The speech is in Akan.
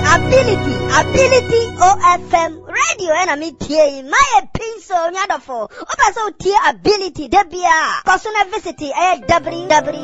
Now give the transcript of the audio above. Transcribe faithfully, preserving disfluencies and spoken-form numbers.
ability, ability O F M radio and a media. My pinso nyadofo. Opa so tia ability debia. Kosuna visit eh w w